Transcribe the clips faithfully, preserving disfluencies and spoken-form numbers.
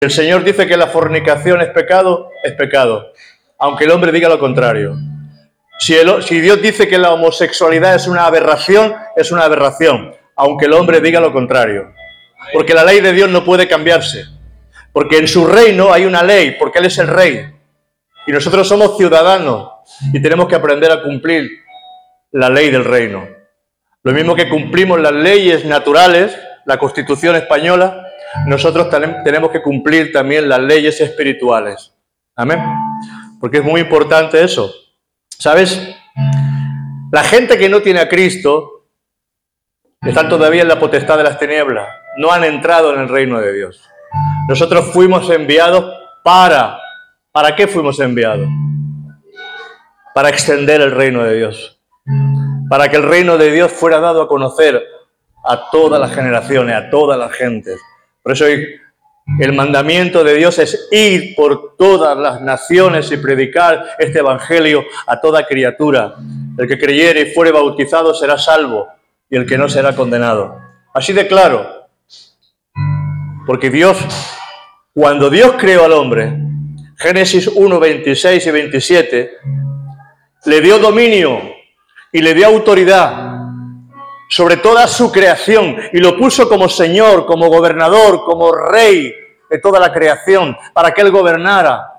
El Señor dice que la fornicación es pecado, es pecado, aunque el hombre diga lo contrario. Si, el, si Dios dice que la homosexualidad es una aberración, es una aberración, aunque el hombre diga lo contrario. Porque la ley de Dios no puede cambiarse. Porque en su reino hay una ley, porque Él es el rey. Y nosotros somos ciudadanos y tenemos que aprender a cumplir la ley del reino. Lo mismo que cumplimos las leyes naturales, la Constitución española, nosotros tenemos que cumplir también las leyes espirituales. Amén. Porque es muy importante eso. ¿Sabes? La gente que no tiene a Cristo están todavía en la potestad de las tinieblas. No han entrado en el reino de Dios. Nosotros fuimos enviados para... ¿Para qué fuimos enviados? Para extender el reino de Dios. Para que el reino de Dios fuera dado a conocer a todas las generaciones, a todas las gentes. Por eso el mandamiento de Dios es ir por todas las naciones y predicar este evangelio a toda criatura. El que creyere y fuere bautizado será salvo y el que no será condenado. Así de claro. Porque Dios, cuando Dios creó al hombre, Génesis uno, veintiséis y veintisiete, le dio dominio y le dio autoridad sobre toda su creación y lo puso como Señor, como gobernador, como Rey de toda la creación, para que Él gobernara.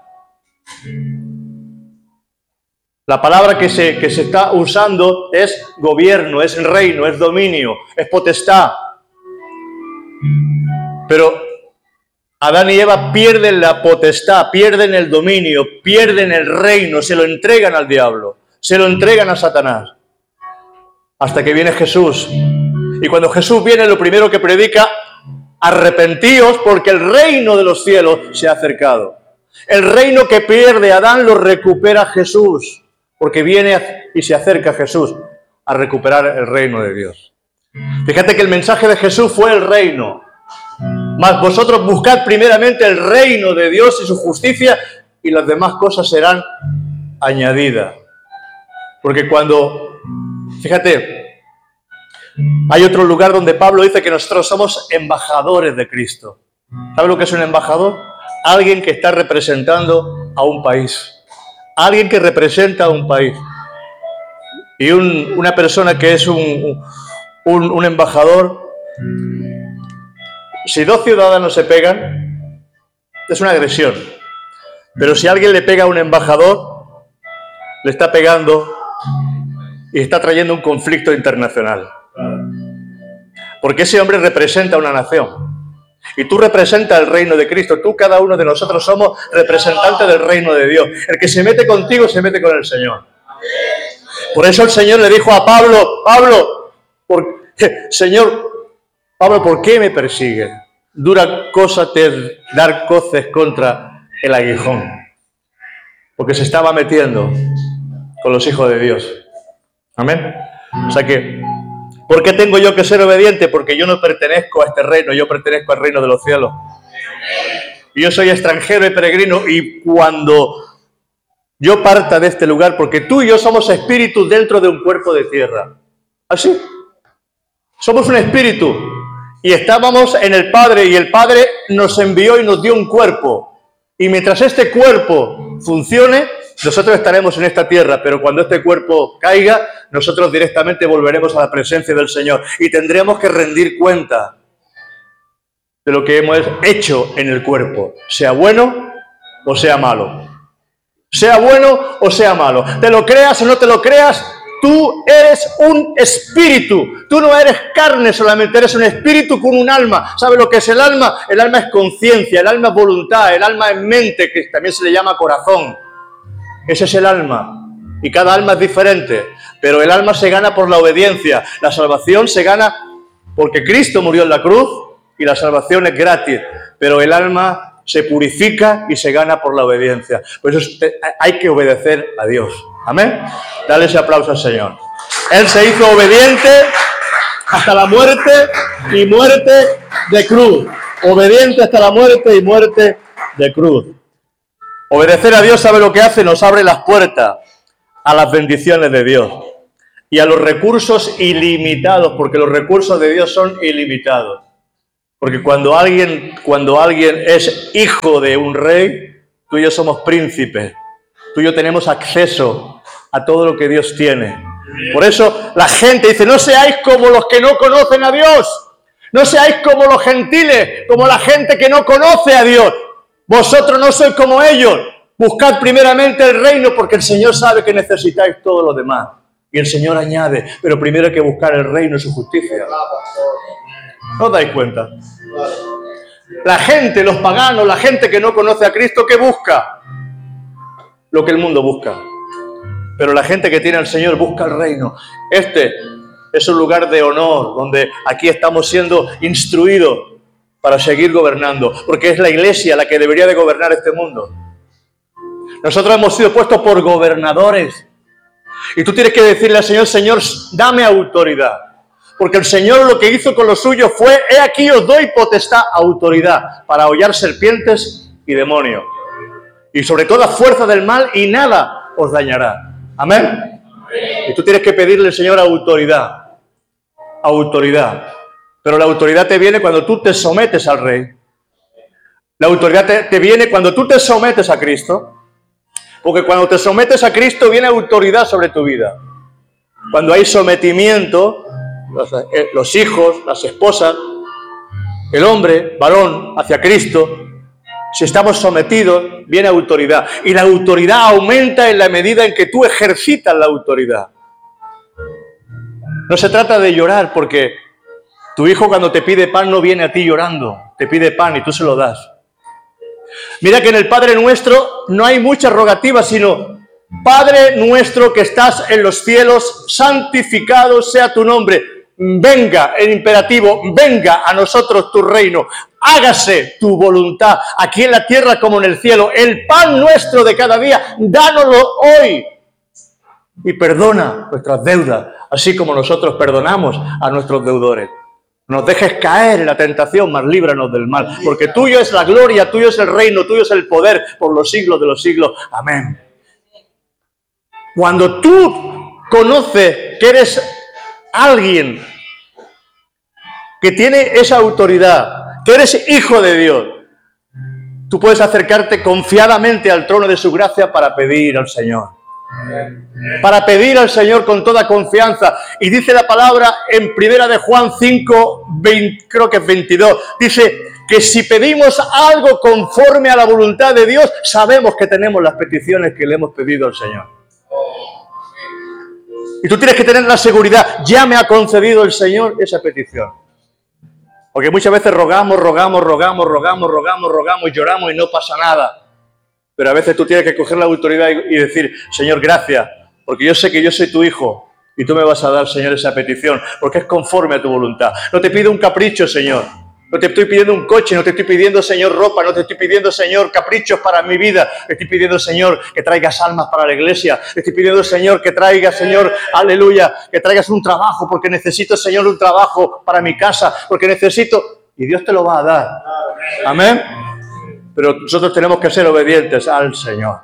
La palabra que se, que se está usando es gobierno, es reino, es dominio, es potestad. Pero Adán y Eva pierden la potestad, pierden el dominio, pierden el reino, se lo entregan al diablo, se lo entregan a Satanás. Hasta que viene Jesús. Y cuando Jesús viene, lo primero que predica, arrepentíos porque el reino de los cielos se ha acercado. El reino que pierde Adán lo recupera Jesús, porque viene y se acerca Jesús a recuperar el reino de Dios. Fíjate que el mensaje de Jesús fue el reino. Mas vosotros buscad primeramente el reino de Dios y su justicia, y las demás cosas serán añadidas. Porque cuando... Fíjate, hay otro lugar donde Pablo dice que nosotros somos embajadores de Cristo. ¿Sabe lo que es un embajador? Alguien que está representando a un país. Alguien que representa a un país. Y un, una persona que es un, un, un embajador, si dos ciudadanos se pegan, es una agresión. Pero si alguien le pega a un embajador, le está pegando y está trayendo un conflicto internacional. Porque ese hombre representa a una nación. Y tú representas el reino de Cristo. Tú, cada uno de nosotros, somos representantes del reino de Dios. El que se mete contigo, se mete con el Señor. Por eso el Señor le dijo a Pablo, Pablo, por, Señor, Pablo, ¿por qué me persigues? Dura cosa te dar coces contra el aguijón. Porque se estaba metiendo con los hijos de Dios. Amén. O sea que, ¿por qué tengo yo que ser obediente? Porque yo no pertenezco a este reino, yo pertenezco al reino de los cielos. Y yo soy extranjero y peregrino, y cuando yo parta de este lugar, porque tú y yo somos espíritus dentro de un cuerpo de tierra. Así. Somos un espíritu. Y estábamos en el Padre, y el Padre nos envió y nos dio un cuerpo. Y mientras este cuerpo funcione, nosotros estaremos en esta tierra, pero cuando este cuerpo caiga, nosotros directamente volveremos a la presencia del Señor y tendremos que rendir cuenta de lo que hemos hecho en el cuerpo, sea bueno o sea malo. Sea bueno o sea malo. Te lo creas o no te lo creas, tú eres un espíritu. Tú no eres carne solamente, eres un espíritu con un alma. ¿Sabes lo que es el alma? El alma es conciencia, el alma es voluntad, el alma es mente, que también se le llama corazón. Ese es el alma. Y cada alma es diferente. Pero el alma se gana por la obediencia. La salvación se gana porque Cristo murió en la cruz y la salvación es gratis. Pero el alma se purifica y se gana por la obediencia. Por eso hay que obedecer a Dios. Amén. Dale ese aplauso al Señor. Él se hizo obediente hasta la muerte y muerte de cruz. Obediente hasta la muerte y muerte de cruz. Obedecer a Dios, ¿sabe lo que hace? Nos abre las puertas a las bendiciones de Dios y a los recursos ilimitados, porque los recursos de Dios son ilimitados. Porque cuando alguien, cuando alguien es hijo de un rey, tú y yo somos príncipes. Tú y yo tenemos acceso a todo lo que Dios tiene. Por eso la gente dice, no seáis como los que no conocen a Dios. No seáis como los gentiles, como la gente que no conoce a Dios. Vosotros no sois como ellos. Buscad primeramente el reino, porque el Señor sabe que necesitáis todo lo demás. Y el Señor añade, pero primero hay que buscar el reino y su justicia. ¿No os dais cuenta? La gente, los paganos, la gente que no conoce a Cristo, ¿qué busca? Lo que el mundo busca. Pero la gente que tiene al Señor busca el reino. Este es un lugar de honor, donde aquí estamos siendo instruidos para seguir gobernando, porque es la iglesia la que debería de gobernar este mundo. Nosotros hemos sido puestos por gobernadores. Y tú tienes que decirle al Señor, Señor, dame autoridad. Porque el Señor lo que hizo con los suyos fue, he aquí os doy potestad, autoridad, para hollar serpientes y demonios. Y sobre toda fuerza del mal, y nada os dañará. Amén. Y tú tienes que pedirle al Señor autoridad. Autoridad. Pero la autoridad te viene cuando tú te sometes al Rey. La autoridad te, te viene cuando tú te sometes a Cristo. Porque cuando te sometes a Cristo viene autoridad sobre tu vida. Cuando hay sometimiento, los, los hijos, las esposas, el hombre, varón, hacia Cristo, si estamos sometidos, viene autoridad. Y la autoridad aumenta en la medida en que tú ejercitas la autoridad. No se trata de llorar, porque tu hijo cuando te pide pan no viene a ti llorando. Te pide pan y tú se lo das. Mira que en el Padre Nuestro no hay muchas rogativas, sino Padre nuestro que estás en los cielos, santificado sea tu nombre. Venga, en imperativo, venga a nosotros tu reino. Hágase tu voluntad, aquí en la tierra como en el cielo. El pan nuestro de cada día, dánoslo hoy. Y perdona nuestras deudas, así como nosotros perdonamos a nuestros deudores. No nos dejes caer en la tentación, mas líbranos del mal. Porque tuyo es la gloria, tuyo es el reino, tuyo es el poder por los siglos de los siglos. Amén. Cuando tú conoces que eres alguien que tiene esa autoridad, que eres hijo de Dios, tú puedes acercarte confiadamente al trono de su gracia para pedir al Señor. Para pedir al Señor con toda confianza. Y dice la palabra en primera de Juan cinco, veinte, creo que es veintidós, dice que si pedimos algo conforme a la voluntad de Dios, sabemos que tenemos las peticiones que le hemos pedido al Señor. Y tú tienes que tener la seguridad, ya me ha concedido el Señor esa petición. Porque muchas veces rogamos, rogamos, rogamos, rogamos, rogamos, rogamos y lloramos y no pasa nada. Pero a veces tú tienes que coger la autoridad y decir, Señor, gracias, porque yo sé que yo soy tu hijo y tú me vas a dar, Señor, esa petición, porque es conforme a tu voluntad. No te pido un capricho, Señor. No te estoy pidiendo un coche, no te estoy pidiendo, Señor, ropa, no te estoy pidiendo, Señor, caprichos para mi vida. Te estoy pidiendo, Señor, que traigas almas para la iglesia. Te estoy pidiendo, Señor, que traigas, Señor, aleluya, que traigas un trabajo, porque necesito, Señor, un trabajo para mi casa, porque necesito... Y Dios te lo va a dar. Amén. Pero nosotros tenemos que ser obedientes al Señor.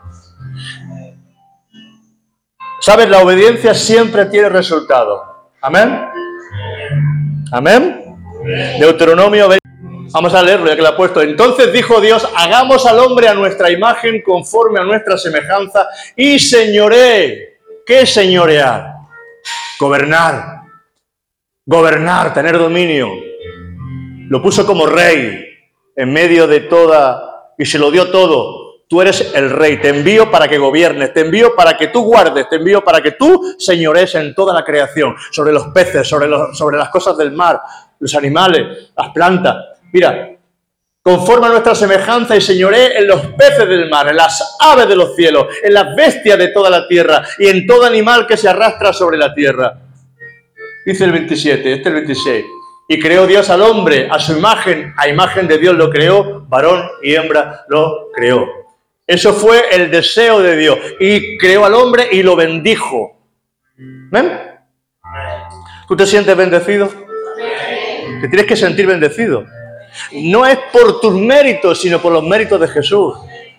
¿Sabes? La obediencia siempre tiene resultado. Amén. Amén. Deuteronomio veinte. Vamos a leerlo ya que lo ha puesto. Entonces dijo Dios, hagamos al hombre a nuestra imagen conforme a nuestra semejanza y señoree. ¿Qué es señorear? Gobernar. Gobernar, tener dominio. Lo puso como rey en medio de toda... y se lo dio todo. Tú eres el rey, te envío para que gobiernes, te envío para que tú guardes, te envío para que tú señores en toda la creación, sobre los peces, sobre, los, sobre las cosas del mar, los animales, las plantas. Mira, conforme a nuestra semejanza y señoré en los peces del mar, en las aves de los cielos, en las bestias de toda la tierra y en todo animal que se arrastra sobre la tierra. Dice el veintisiete, este es el veintiséis. Y creó Dios al hombre, a su imagen, a imagen de Dios lo creó, varón y hembra lo creó. Eso fue el deseo de Dios. Y creó al hombre y lo bendijo. ¿Ven? ¿Tú te sientes bendecido? Te tienes que sentir bendecido. No es por tus méritos, sino por los méritos de Jesús.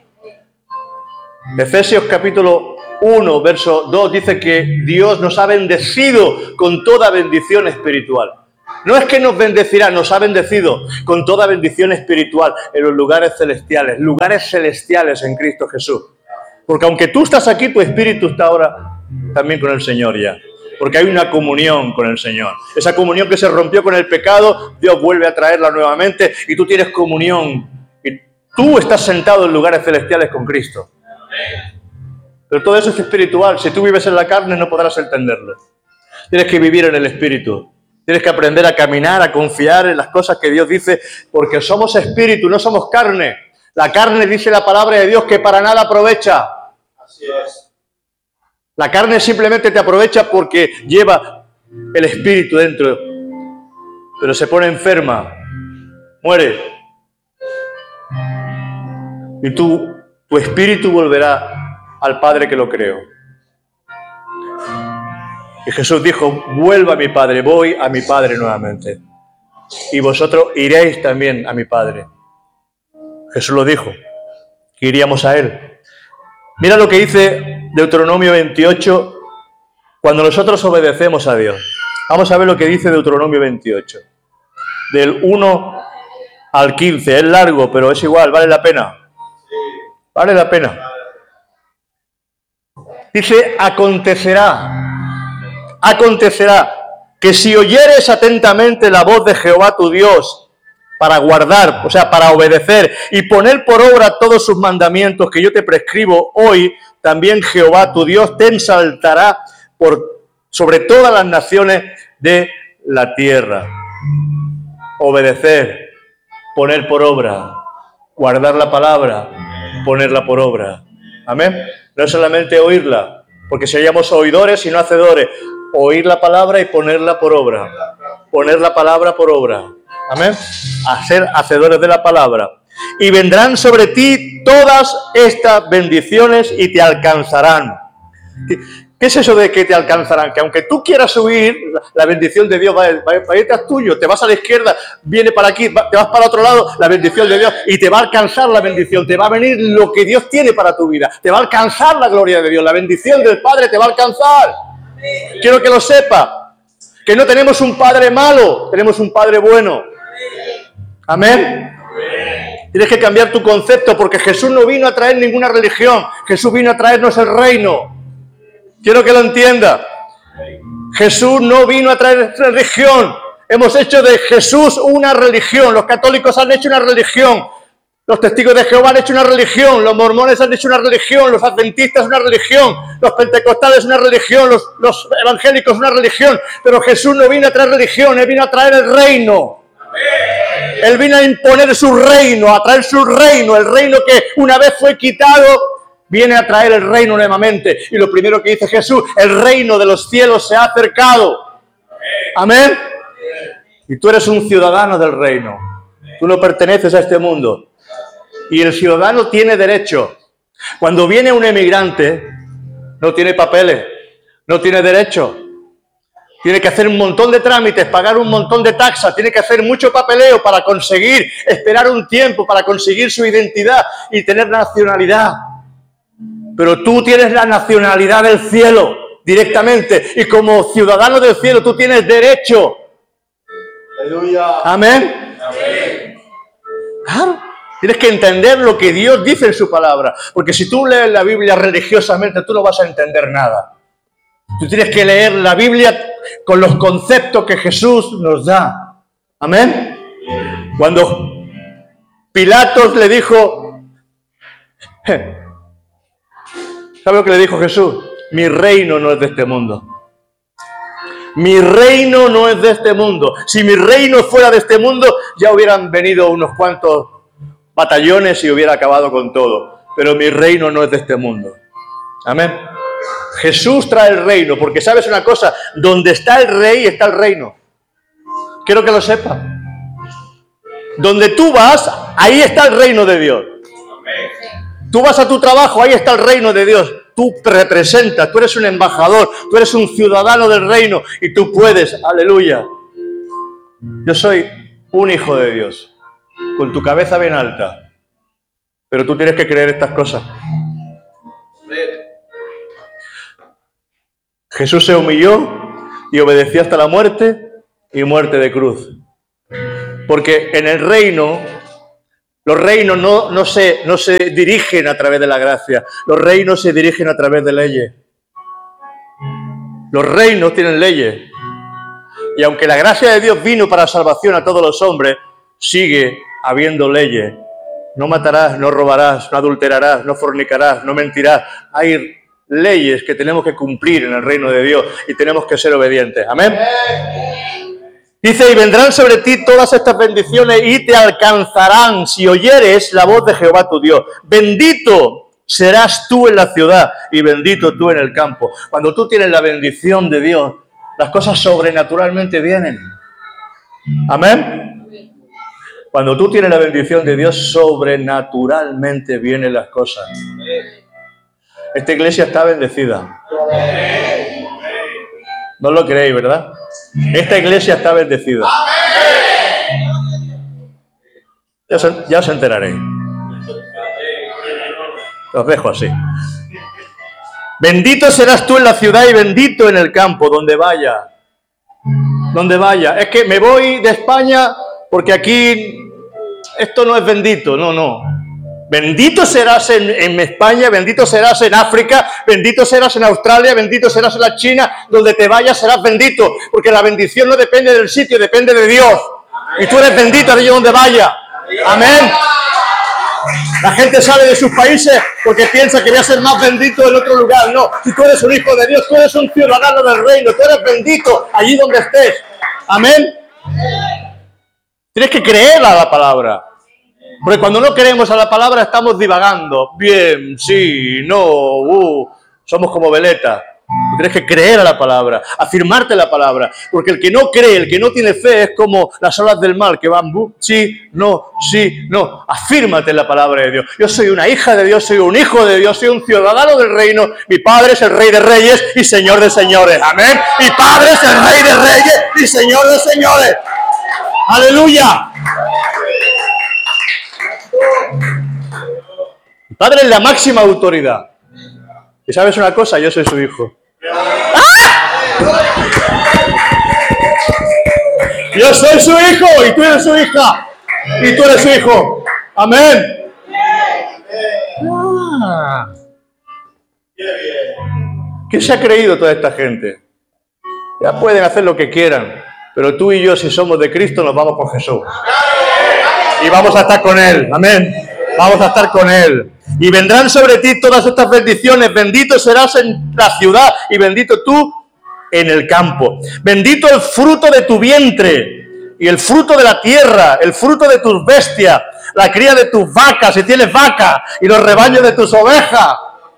Efesios capítulo uno, verso dos, dice que Dios nos ha bendecido con toda bendición espiritual. No es que nos bendecirá, nos ha bendecido con toda bendición espiritual en los lugares celestiales, lugares celestiales en Cristo Jesús. Porque aunque tú estás aquí, tu espíritu está ahora también con el Señor ya. Porque hay una comunión con el Señor. Esa comunión que se rompió con el pecado, Dios vuelve a traerla nuevamente y tú tienes comunión. Y tú estás sentado en lugares celestiales con Cristo. Pero todo eso es espiritual. Si tú vives en la carne, no podrás entenderlo. Tienes que vivir en el espíritu. Tienes que aprender a caminar, a confiar en las cosas que Dios dice, porque somos espíritu, no somos carne. La carne, dice la palabra de Dios, que para nada aprovecha. Así es. La carne simplemente te aprovecha porque lleva el espíritu dentro, pero se pone enferma, muere. Y tú, tu espíritu volverá al Padre que lo creó. Y Jesús dijo, vuelva a mi Padre, voy a mi Padre nuevamente. Y vosotros iréis también a mi Padre. Jesús lo dijo, que iríamos a Él. Mira lo que dice Deuteronomio veintiocho, cuando nosotros obedecemos a Dios. Vamos a ver lo que dice Deuteronomio veintiocho. Del uno al quince. Es largo, pero es igual, vale la pena. Vale la pena. Dice, acontecerá, acontecerá que si oyeres atentamente la voz de Jehová tu Dios, para guardar, o sea, para obedecer y poner por obra todos sus mandamientos que yo te prescribo hoy, también Jehová tu Dios te ensaltará por, sobre todas las naciones de la tierra. Obedecer, poner por obra, guardar la palabra, ponerla por obra. Amén. No es solamente oírla, porque seríamos oidores y no hacedores. Oír la palabra y ponerla por obra. Poner la palabra por obra. Amén. A ser hacedores de la palabra. Y vendrán sobre ti todas estas bendiciones y te alcanzarán. ¿Qué es eso de que te alcanzarán? Que aunque tú quieras huir, la bendición de Dios va, va, va a irte a tuyo. Te vas a la izquierda, viene para aquí, va, te vas para otro lado, la bendición de Dios. Y te va a alcanzar la bendición. Te va a venir lo que Dios tiene para tu vida. Te va a alcanzar la gloria de Dios. La bendición del Padre te va a alcanzar. Quiero que lo sepa. Que no tenemos un Padre malo, tenemos un Padre bueno. Amén. Tienes que cambiar tu concepto porque Jesús no vino a traer ninguna religión. Jesús vino a traernos el reino. Quiero que lo entienda. Jesús no vino a traer religión. Hemos hecho de Jesús una religión. Los católicos han hecho una religión. Los testigos de Jehová han hecho una religión. Los mormones han hecho una religión. Los adventistas una religión. Los pentecostales una religión. Los, los evangélicos una religión. Pero Jesús no vino a traer religión. Él vino a traer el reino. Él vino a imponer su reino, a traer su reino, el reino que una vez fue quitado, viene a traer el reino nuevamente. Y lo primero que dice Jesús, el reino de los cielos se ha acercado. Amén. Y tú eres un ciudadano del reino. Tú no perteneces a este mundo. Y el ciudadano tiene derecho. Cuando viene un emigrante, no tiene papeles, no tiene derecho. Tiene que hacer un montón de trámites, pagar un montón de taxas, tiene que hacer mucho papeleo para conseguir, esperar un tiempo para conseguir su identidad y tener nacionalidad. Pero tú tienes la nacionalidad del cielo directamente y como ciudadano del cielo tú tienes derecho. Aleluya. Amén. Amén. Claro. Tienes que entender lo que Dios dice en su palabra. Porque si tú lees la Biblia religiosamente, tú no vas a entender nada. Tú tienes que leer la Biblia con los conceptos que Jesús nos da. Amén. Cuando Pilatos le dijo, ¿sabe lo que le dijo Jesús? Mi reino no es de este mundo. Mi reino no es de este mundo. Si mi reino fuera de este mundo, ya hubieran venido unos cuantos batallones y hubiera acabado con todo. Pero mi reino no es de este mundo. Amén. Jesús trae el reino, porque ¿sabes una cosa? Donde está el rey, está el reino. Quiero que lo sepa. Donde tú vas, ahí está el reino de Dios. Tú vas a tu trabajo, ahí está el reino de Dios. Tú representas, tú eres un embajador, tú eres un ciudadano del reino y tú puedes, aleluya. Yo soy un hijo de Dios, con tu cabeza bien alta. Pero tú tienes que creer estas cosas. Jesús se humilló y obedeció hasta la muerte y muerte de cruz. Porque en el reino, los reinos no, no, se, no se dirigen a través de la gracia, los reinos se dirigen a través de leyes. Los reinos tienen leyes. Y aunque la gracia de Dios vino para salvación a todos los hombres, sigue habiendo leyes. No matarás, no robarás, no adulterarás, no fornicarás, no mentirás. Hay leyes que tenemos que cumplir en el reino de Dios y tenemos que ser obedientes. Amén. Dice, y vendrán sobre ti todas estas bendiciones y te alcanzarán si oyeres la voz de Jehová tu Dios. Bendito serás tú en la ciudad y bendito tú en el campo. Cuando tú tienes la bendición de Dios, las cosas sobrenaturalmente vienen. Amén. Cuando tú tienes la bendición de Dios, sobrenaturalmente vienen las cosas. Esta iglesia está bendecida. No lo creéis, ¿verdad? Esta iglesia está bendecida. Ya os, ya os enteraréis. Os dejo así. Bendito serás tú en la ciudad y bendito en el campo, donde vaya. Donde vaya. Es que me voy de España porque aquí esto no es bendito. No, no. Bendito serás en, en España, bendito serás en África, bendito serás en Australia, bendito serás en la China, donde te vayas serás bendito, porque la bendición no depende del sitio, depende de Dios. Y tú eres bendito allí donde vaya. Amén. La gente sale de sus países porque piensa que voy a ser más bendito en otro lugar. No, si tú eres un hijo de Dios, tú eres un ciudadano del reino, tú eres bendito allí donde estés. Amén. Tienes que creer a la palabra. Porque cuando no creemos a la palabra estamos divagando. Bien, sí, no, uh, somos como veletas. Tú tienes que creer a la palabra, afirmarte la palabra. Porque el que no cree, el que no tiene fe es como las olas del mar que van, uh, sí, no, sí, no. Afírmate en la palabra de Dios. Yo soy una hija de Dios, soy un hijo de Dios, soy un ciudadano del reino. Mi Padre es el Rey de Reyes y Señor de Señores. Amén. Mi Padre es el Rey de Reyes y Señor de Señores. Aleluya. Mi Padre es la máxima autoridad. ¿Y sabes una cosa? Yo soy su hijo. ¡Ah! Yo soy su hijo y tú eres su hija. Y tú eres su hijo. Amén. Ah. ¿Qué se ha creído toda esta gente? Ya pueden hacer lo que quieran, pero tú y yo, si somos de Cristo, nos vamos con Jesús. Y vamos a estar con Él. Amén. Vamos a estar con Él. Y vendrán sobre ti todas estas bendiciones. Bendito serás en la ciudad y bendito tú en el campo. Bendito el fruto de tu vientre y el fruto de la tierra, el fruto de tus bestias, la cría de tus vacas, si tienes vaca, y los rebaños de tus ovejas.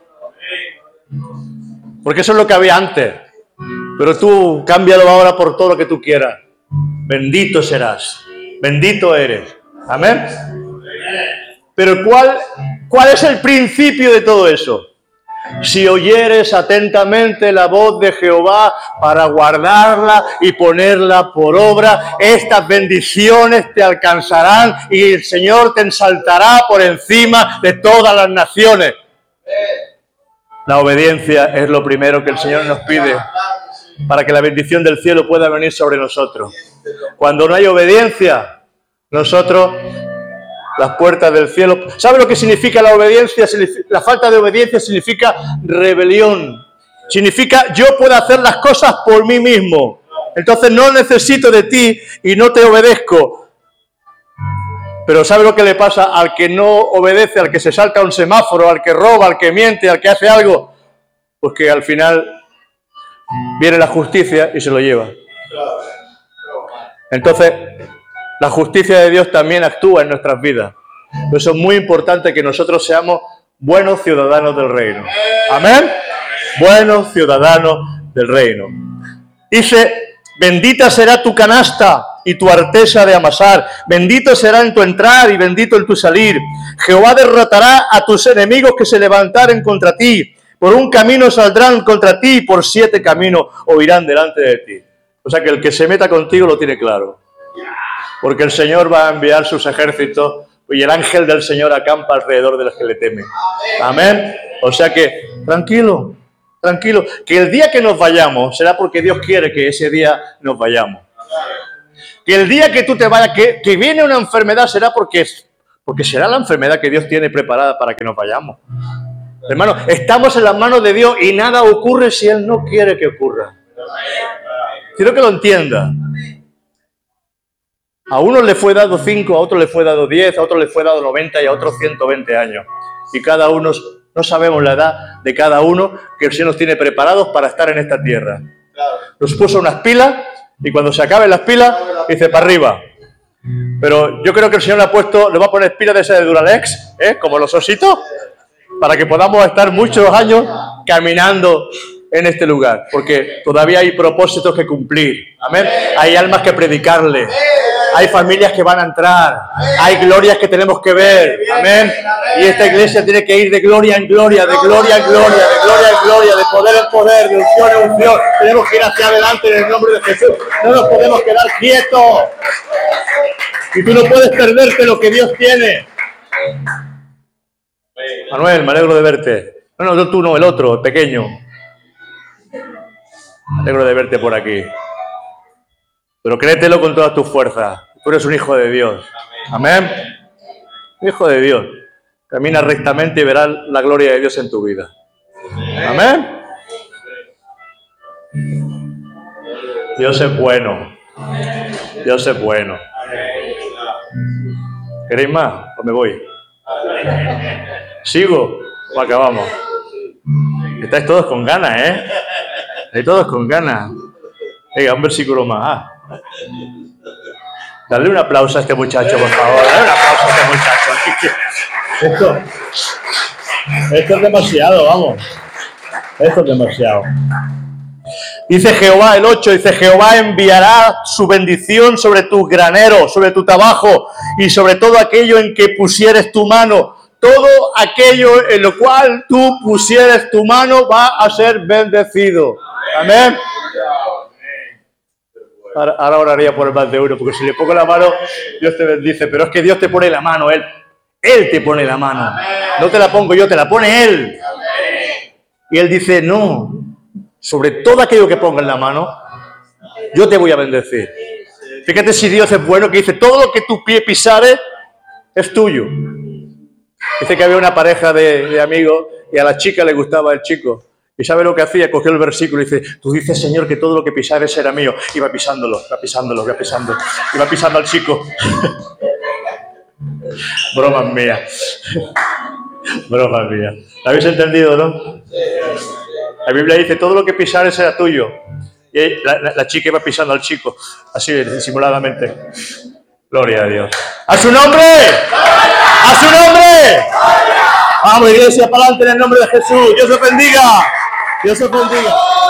Porque eso es lo que había antes. Pero tú cámbialo ahora por todo lo que tú quieras. Bendito serás. Bendito eres. Amén. Pero ¿cuál, ¿cuál es el principio de todo eso? Si oyeres atentamente la voz de Jehová para guardarla y ponerla por obra, estas bendiciones te alcanzarán y el Señor te ensaltará por encima de todas las naciones. La obediencia es lo primero que el Señor nos pide para que la bendición del cielo pueda venir sobre nosotros. Cuando no hay obediencia, nosotros, las puertas del cielo... ¿Sabe lo que significa la obediencia? La falta de obediencia significa rebelión. Significa yo puedo hacer las cosas por mí mismo. Entonces no necesito de ti y no te obedezco. Pero ¿sabe lo que le pasa al que no obedece, al que se salta un semáforo, al que roba, al que miente, al que hace algo? Pues que al final viene la justicia y se lo lleva. Entonces, la justicia de Dios también actúa en nuestras vidas. Por eso es muy importante que nosotros seamos buenos ciudadanos del reino. Amén. Buenos ciudadanos del reino. Dice, bendita será tu canasta y tu artesa de amasar. Bendito será en tu entrar y bendito en tu salir. Jehová derrotará a tus enemigos que se levantaren contra ti. Por un camino saldrán contra ti y por siete caminos huirán delante de ti. O sea que el que se meta contigo lo tiene claro. Porque el Señor va a enviar sus ejércitos y el ángel del Señor acampa alrededor de los que le temen. Amén. O sea que, tranquilo, tranquilo, que el día que nos vayamos será porque Dios quiere que ese día nos vayamos. Que el día que tú te vayas, que, que viene una enfermedad será porque, porque será la enfermedad que Dios tiene preparada para que nos vayamos. Hermano, estamos en las manos de Dios y nada ocurre si Él no quiere que ocurra. Quiero que lo entienda. A uno le fue dado cinco, a otro le fue dado diez, a otro le fue dado noventa y a otro ciento veinte años. Y cada uno, no sabemos la edad de cada uno que el Señor nos tiene preparados para estar en esta tierra. Nos puso unas pilas y cuando se acaben las pilas, dice para arriba. Pero yo creo que el Señor le ha puesto, le va a poner pilas de esa de Duralex, ¿eh? Como los ositos, para que podamos estar muchos años caminando en este lugar, porque todavía hay propósitos que cumplir. Amén. Hay almas que predicarle. Hay familias que van a entrar. Hay glorias que tenemos que ver. Amén. Y esta iglesia tiene que ir de gloria en gloria, de gloria en gloria, de gloria en gloria, de poder en poder, de unción en unción. Tenemos que ir hacia adelante en el nombre de Jesús. No nos podemos quedar quietos. Y tú no puedes perderte lo que Dios tiene. Manuel, me alegro de verte. No, no, tú no, el otro, el pequeño. Me alegro de verte por aquí. Pero créetelo con todas tus fuerzas. Tú eres un hijo de Dios. Amén. Hijo de Dios. Camina rectamente y verás la gloria de Dios en tu vida. Amén. Dios es bueno. Dios es bueno. ¿Queréis más? ¿O me voy? ¿Sigo? ¿O acabamos? Estáis todos con ganas, ¿eh? Estáis todos con ganas. Venga, un versículo más. Ah. Dale un aplauso a este muchacho, por favor. Dale un aplauso a este muchacho. Esto, esto es demasiado, vamos. Esto es demasiado. Dice Jehová, el ocho, dice Jehová enviará su bendición sobre tus graneros, sobre tu trabajo y sobre todo aquello en que pusieres tu mano. Todo aquello en lo cual tú pusieres tu mano va a ser bendecido. Amén. Ahora, ahora oraría por el más de uno, porque si le pongo la mano, Dios te bendice. Pero es que Dios te pone la mano, Él. Él te pone la mano. No te la pongo yo, te la pone Él. Y Él dice, no, sobre todo aquello que ponga en la mano, yo te voy a bendecir. Fíjate si Dios es bueno, que dice, todo lo que tu pie pisare es tuyo. Dice que había una pareja de, de amigos y a la chica le gustaba el chico. ¿Y sabe lo que hacía? Cogió el versículo y dice, tú dices, Señor, que todo lo que pisares era mío. Iba pisándolo, iba pisándolo, iba pisando. Iba pisando al chico. Bromas mías. Bromas mías. ¿La habéis entendido, no? La Biblia dice, todo lo que pisares era tuyo. Y la, la, la chica iba pisando al chico, así disimuladamente. Gloria a Dios. ¡A su nombre! ¡A su nombre! Vamos, iglesia, para adelante en el nombre de Jesús. Dios os bendiga. Dios os bendiga.